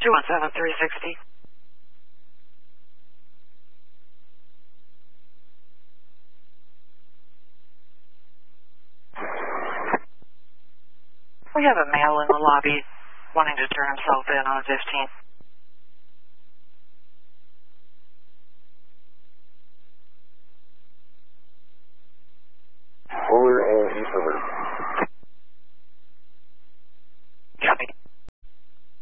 217-360. We have a male in the lobby wanting to turn himself in on 15. Over.